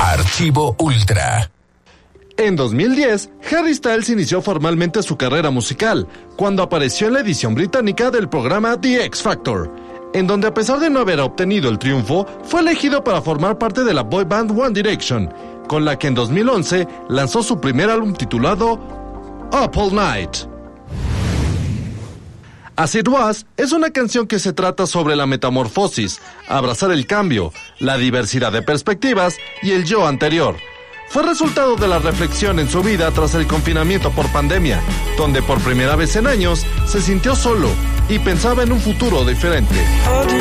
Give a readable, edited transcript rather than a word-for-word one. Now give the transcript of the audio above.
Archivo Ultra. En 2010, Harry Styles inició formalmente su carrera musical, cuando apareció en la edición británica del programa The X Factor, en donde a pesar de no haber obtenido el triunfo, fue elegido para formar parte de la boy band One Direction, con la que en 2011 lanzó su primer álbum titulado Up All Night. As It Was es una canción que se trata sobre la metamorfosis, abrazar el cambio, la diversidad de perspectivas y el yo anterior. Fue resultado de la reflexión en su vida tras el confinamiento por pandemia, donde por primera vez en años se sintió solo y pensaba en un futuro diferente.